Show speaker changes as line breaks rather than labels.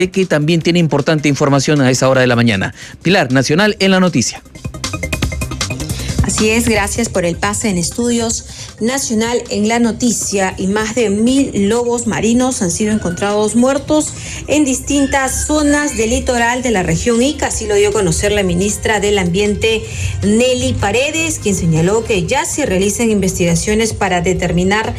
que también tiene importante información a esa hora de la mañana. Pilar, Nacional en la noticia.
Así es, gracias por el pase en Estudios Nacional en la noticia. Y más de 1,000 lobos marinos han sido encontrados muertos en distintas zonas del litoral de la región Ica. Así lo dio a conocer la ministra del Ambiente, Nelly Paredes, quien señaló que ya se realizan investigaciones para determinar